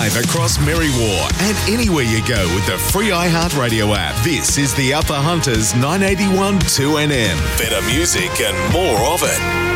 live across Merriwa and anywhere you go with the free iHeartRadio app. This is the Upper Hunters 981 2NM. Better music and more of it.